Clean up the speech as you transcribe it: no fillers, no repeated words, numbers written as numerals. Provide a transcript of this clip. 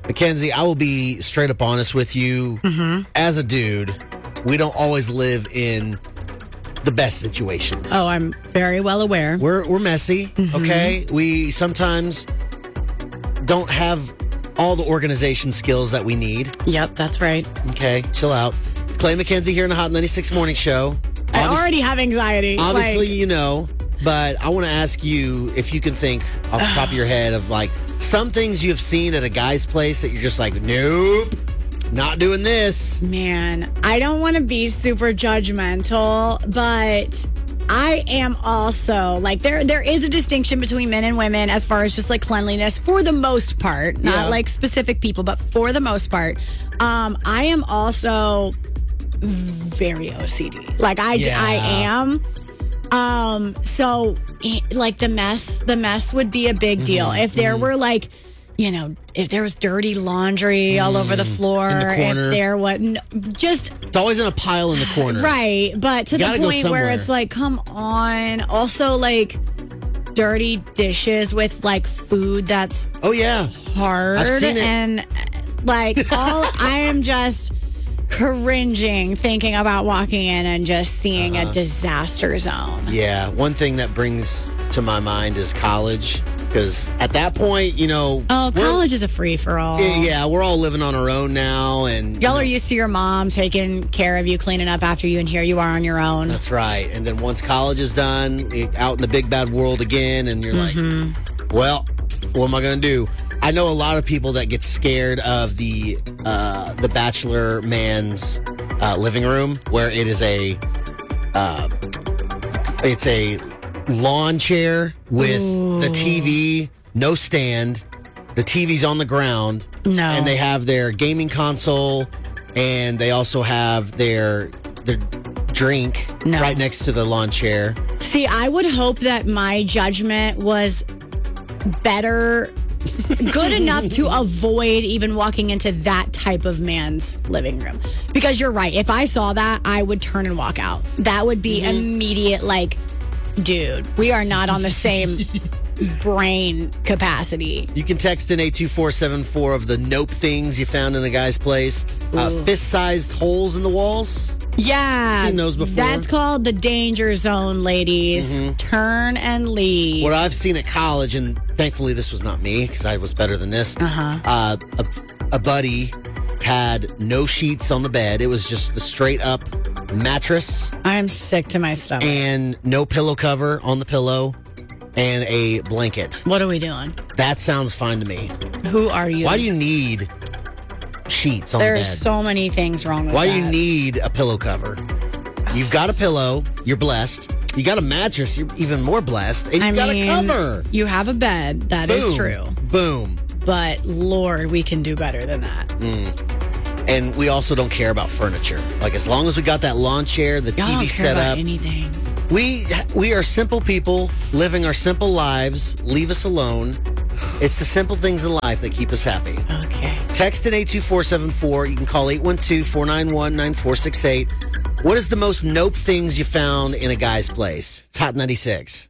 Mackenzie, I will be straight up honest with you. As a dude, we don't always live in the best situations. Oh, I'm very well aware. We're messy, okay? We sometimes don't have all the organization skills that we need. Yep, that's right. Okay, chill out. Clay McKenzie here in the Hot 96 Morning Show. I already have anxiety. Obviously, you know, but I want to ask you if you can think off the top of your head of like some things you have seen at a guy's place that you're just like, nope, not doing this. Man, I don't want to be super judgmental, but I am also like there is a distinction between men and women as far as just like cleanliness for the most part, not like specific people, but for the most part. I am also very OCD. Like I am. So like the mess would be a big deal. If there were like, you know, if there was dirty laundry all over the floor, in the corner. if there was It's always in a pile in the corner. right. But to the point where it's like, come on. Also like dirty dishes with like food that's hard. I've seen it. And like I am just cringing thinking about walking in and just seeing a disaster zone. Yeah, one thing that brings to my mind is college, because at that point, you know, college is a free-for-all. Yeah, we're all living on our own now, and y'all are used to your mom taking care of you, cleaning up after you, and here you are on your own. That's right. And then once college is done, out in the big bad world again, and you're like, well, what am I going to do? I know a lot of people that get scared of the bachelor man's living room, where it is it's a lawn chair with the TV, no stand. The TV's on the ground. No. And they have their gaming console, and they also have their drink right next to the lawn chair. See, I would hope that my judgment was better, good enough to avoid even walking into that type of man's living room. Because you're right. If I saw that, I would turn and walk out. That would be immediate, like, dude, we are not on the same brain capacity. You can text in 82474 of the nope things you found in the guy's place. Fist-sized holes in the walls. Yeah. Seen those before. That's called the danger zone, ladies. Turn and leave. What I've seen at college, and thankfully this was not me because I was better than this. A buddy had no sheets on the bed. It was just the straight up mattress. I'm sick to my stomach. And no pillow cover on the pillow and a blanket. What are we doing? That sounds fine to me. Who are you? Why do you need sheets on the bed? There's so many things wrong with that. Why do you need a pillow cover? You've got a pillow. You're blessed. You got a mattress. You're even more blessed. And you've got a cover. You have a bed. That is true. Boom. But Lord, we can do better than that. And we also don't care about furniture. Like, as long as we got that lawn chair, the Y'all TV don't care set about up. anything. We are simple people living our simple lives. Leave us alone. It's the simple things in life that keep us happy. Okay. Text in 82474. You can call 812-491-9468. What is the most nope things you found in a guy's place? It's Hot 96.